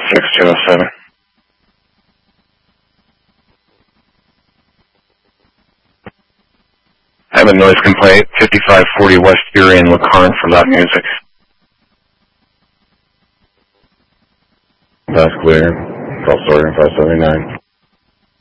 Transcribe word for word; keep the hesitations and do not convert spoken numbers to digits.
six two oh seven. I have a noise complaint, fifty-five forty West Erie and LeCarn for loud music. That's clear. Call Sorghum five seventy-nine.